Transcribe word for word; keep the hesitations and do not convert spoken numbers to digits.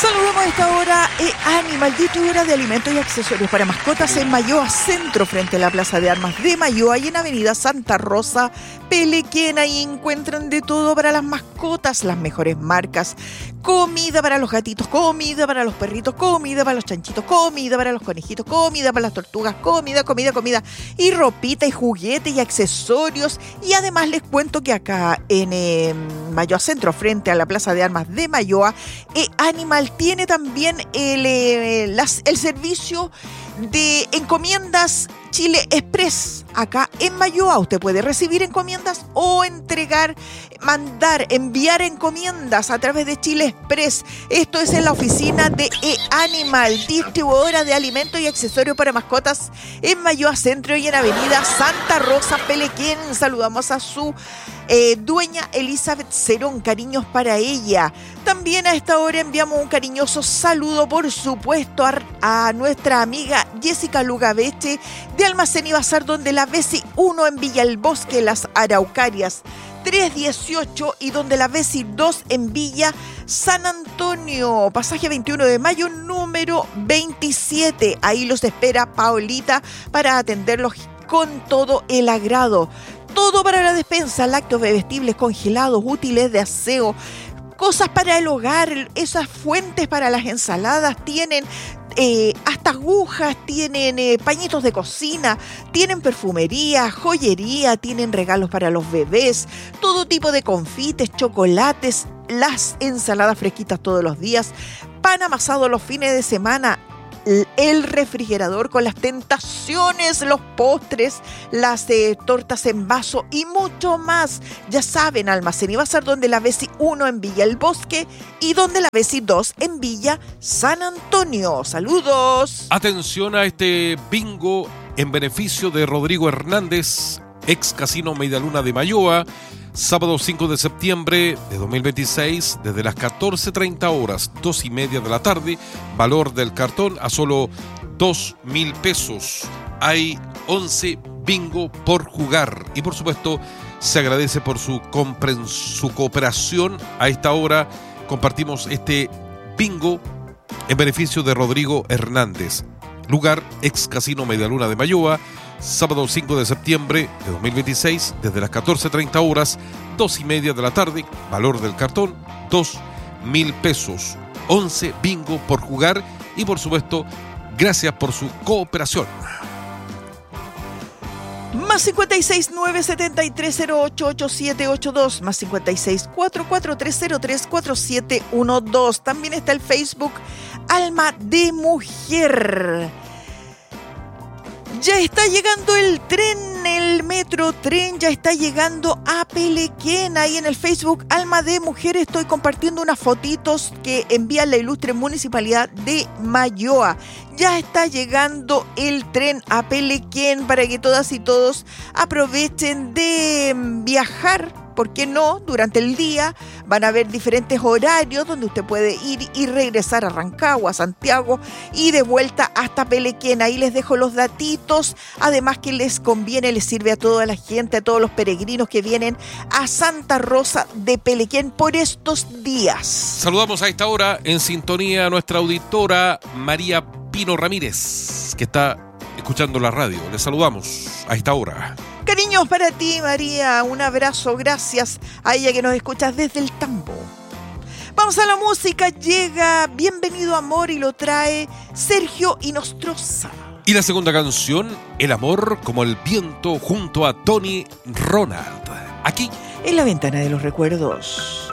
Saludamos a esta hora eh, Animal, distribuidora de alimentos y accesorios para mascotas en Mayoa Centro, frente a la Plaza de Armas de Mayoa, y en Avenida Santa Rosa, Pelequén. Ahí encuentran de todo para las mascotas, las mejores marcas. Comida para los gatitos, comida para los perritos, comida para los chanchitos, comida para los conejitos, comida para las tortugas, comida, comida, comida. Y ropita y juguetes y accesorios. Y además les cuento que acá en eh, Mayoa Centro, frente a la Plaza de Armas de Mayoa, eh, Animal tiene también el, eh, las, el servicio de encomiendas Chile Express. Acá en Mayoa usted puede recibir encomiendas o entregar, mandar, enviar encomiendas a través de Chile Express. Esto es en la oficina de E-Animal, distribuidora de alimentos y accesorios para mascotas en Mayoa Centro y en Avenida Santa Rosa, Pelequén. Saludamos a su eh, dueña Elizabeth Cerón, cariños para ella. También a esta hora enviamos un cariñoso saludo, por supuesto, a, a nuestra amiga Jessica Lugabeche de Almacén y Bazar, donde la Besi uno en Villa El Bosque, Las Araucarias tres dieciocho, y donde la Besi dos en Villa San Antonio, pasaje veintiuno de mayo, número veintisiete. Ahí los espera Paolita para atenderlos con todo el agrado. Todo para la despensa, lácteos bebestibles, congelados, útiles de aseo, cosas para el hogar, esas fuentes para las ensaladas, tienen eh, hasta agujas, tienen eh, pañitos de cocina, tienen perfumería, joyería, tienen regalos para los bebés, todo tipo de confites, chocolates, las ensaladas fresquitas todos los días, pan amasado los fines de semana, el refrigerador con las tentaciones, los postres, las eh, tortas en vaso y mucho más. Ya saben, Almacén y Bazar, donde la Besi uno en Villa El Bosque y donde la Besi dos en Villa San Antonio. ¡Saludos! Atención a este bingo en beneficio de Rodrigo Hernández, ex Casino Medialuna de Mayoa. Sábado cinco de septiembre de dos mil veintiséis, desde las catorce treinta horas, dos y media de la tarde, valor del cartón a solo dos mil pesos. Hay once bingo por jugar y por supuesto se agradece por su, compren- su cooperación. A esta hora compartimos este bingo en beneficio de Rodrigo Hernández. Lugar, ex Casino Medialuna de Mayoa. Sábado cinco de septiembre de dos mil veintiséis, desde las catorce treinta horas, dos y media de la tarde, valor del cartón, dos mil pesos. once bingo por jugar y por supuesto, gracias por su cooperación. Más cincuenta y seis, nueve setenta y tres, cero ocho, ocho siete ocho dos, más cincuenta y seis, cuatro cuatro tres cero tres, cuatro siete uno dos. También está el Facebook Alma de Mujer. Ya está llegando el tren, el metro tren, ya está llegando a Pelequén. Ahí en el Facebook Alma de Mujer estoy compartiendo unas fotitos que envía la ilustre Municipalidad de Mayoa. Ya está llegando el tren a Pelequén para que todas y todos aprovechen de viajar. ¿Por qué no? Durante el día van a haber diferentes horarios donde usted puede ir y regresar a Rancagua, a Santiago y de vuelta hasta Pelequén. Ahí les dejo los datitos. Además que les conviene, les sirve a toda la gente, a todos los peregrinos que vienen a Santa Rosa de Pelequén por estos días. Saludamos a esta hora en sintonía a nuestra auditora María Pino Ramírez, que está escuchando la radio. Les saludamos a esta hora. Cariños para ti, María. Un abrazo. Gracias a ella que nos escuchas desde el Tambo. Vamos a la música. Llega Bienvenido Amor y lo trae Sergio Inostroza. Y la segunda canción, El amor como el viento, junto a Tony Ronald. Aquí en la ventana de los recuerdos.